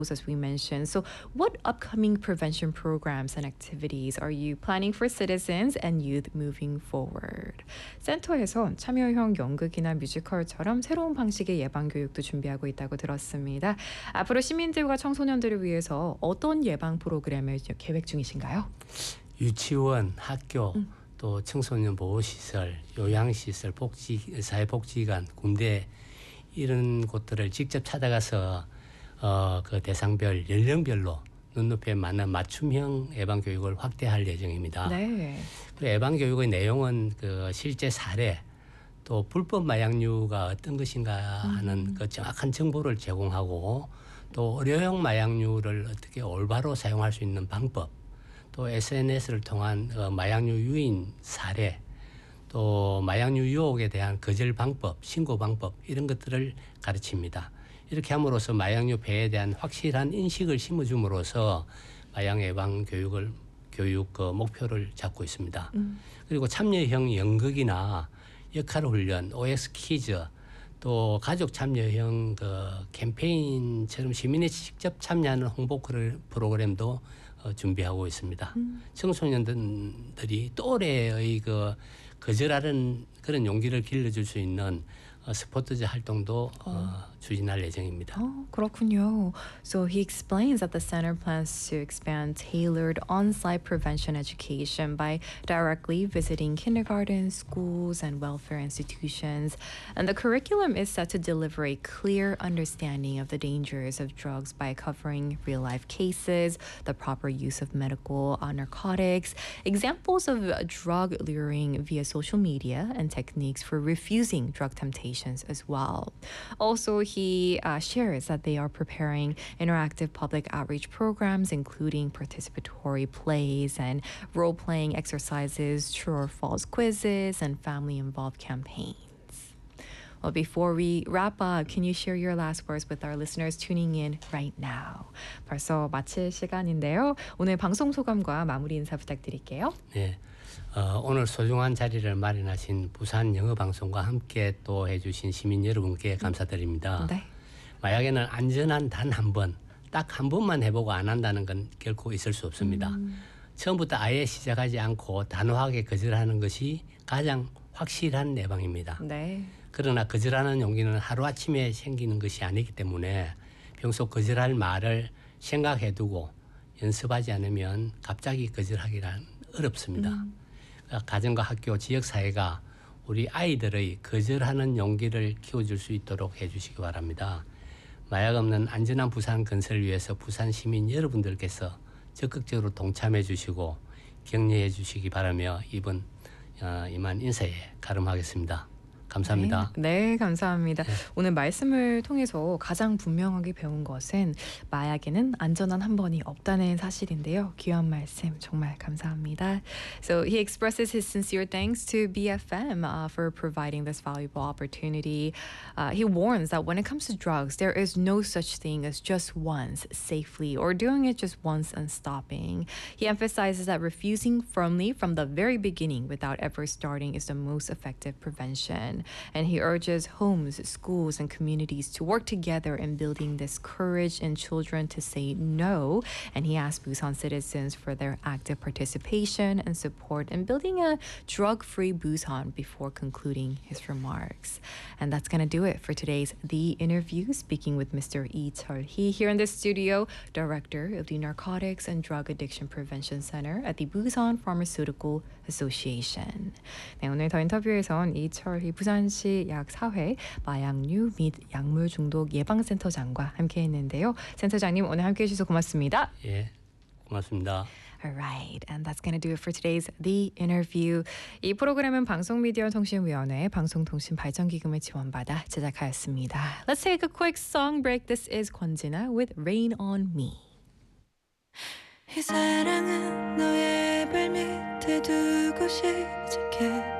as we mentioned. So what upcoming prevention programs and activities are you planning for citizens and youth moving forward? 센터에서 참여형 연극이나 뮤지컬처럼 새로운 방식의 예방 교육도 준비하고 있다고 들었습니다. 앞으로 시민들과 청소년들을 위해서 어떤 예방 프로그램을 계획 중이신가요? 유치원, 학교, 또 청소년 보호시설, 요양시설, 사회복지관, 군대 이런 곳들을 직접 찾아가서 그 대상별, 연령별로 눈높이에 맞는 맞춤형 예방 교육을 확대할 예정입니다. 네. 그 예방 교육의 내용은 그 실제 사례, 또 불법 마약류가 어떤 것인가 하는 그 정확한 정보를 제공하고, 또 의료용 마약류를 어떻게 올바로 사용할 수 있는 방법, 또 SNS를 통한 마약류 유인 사례, 또 마약류 유혹에 대한 거절 방법, 신고 방법 이런 것들을 가르칩니다. 이렇게 함으로써 마약류 폐해에 대한 확실한 인식을 심어줌으로써 마약 예방 교육 목표를 잡고 있습니다. 그리고 참여형 연극이나 역할 훈련, OX 퀴즈, 또 가족 참여형 캠페인처럼 시민이 직접 참여하는 홍보 프로그램도 준비하고 있습니다. 청소년들이 또래의 거절하는 그런 용기를 길러줄 수 있는 스포츠제 활동도 추진할 예정입니다. 그렇군요. So he explains that the center plans to expand tailored on-site prevention education by directly visiting kindergarten, schools, and welfare institutions. And the curriculum is set to deliver a clear understanding of the dangers of drugs by covering real-life cases, the proper use of medical narcotics, examples of drug luring via social media, and techniques for refusing drug temptations as well. Also, he shares that they are preparing interactive public outreach programs, including participatory plays and role-playing exercises, true or false quizzes, and family-involved campaigns. Well, before we wrap up, can you share your last words with our listeners tuning in right now? 벌써 마칠 시간인데요. 오늘 방송 소감과 마무리 인사 부탁드릴게요. 네. 오늘 소중한 자리를 마련하신 부산 영어방송과 함께 또 해주신 시민 여러분께 감사드립니다. 네. 마약에는 안전한 단 한 번, 딱 한 번만 해보고 안 한다는 건 결코 있을 수 없습니다. 처음부터 아예 시작하지 않고 단호하게 거절하는 것이 가장 확실한 예방입니다. 네. 그러나 거절하는 용기는 하루아침에 생기는 것이 아니기 때문에 평소 거절할 말을 생각해두고 연습하지 않으면 갑자기 거절하기란 어렵습니다. 가정과 학교, 지역사회가 우리 아이들의 거절하는 용기를 키워줄 수 있도록 해주시기 바랍니다. 마약 없는 안전한 부산 건설을 위해서 부산 시민 여러분들께서 적극적으로 동참해 주시고 격려해 주시기 바라며 이만 인사에 가름하겠습니다. 감사합니다. 네, 감사합니다. 오늘 말씀을 통해서 가장 분명하게 배운 것은 마약에는 안전한 한 번이 없다는 사실인데요. 귀한 말씀 정말 감사합니다. So he expresses his sincere thanks to BFM for providing this valuable opportunity. He warns that when it comes to drugs, there is no such thing as just once safely or doing it just once and stopping. He emphasizes that refusing firmly from the very beginning without ever starting is the most effective prevention. And he urges homes, schools, and communities to work together in building this courage in children to say no. And he asks Busan citizens for their active participation and support in building a drug-free Busan before concluding his remarks. And that's going to do it for today's The Interview, speaking with Mr. Lee Cheol-hee here in the studio, Director of the Narcotics and Drug Addiction Prevention Center at the Busan Pharmaceutical Association. 네, 오늘 더 인터뷰에선 이철희 부산시 약4회 마약류 및 약물 중독 예방센터장과 함께했는데요. 센터장님 오늘 함께해 주셔서 고맙습니다. 예, 고맙습니다. Alright, and that's going to do it for today's The Interview. 이 프로그램은 방송미디어통신위원회 방송통신발전기금을 지원받아 제작하였습니다. Let's take a quick song break. This is 권진아 with Rain on Me. 이 사랑은 너의 발 밑에 두고 시작해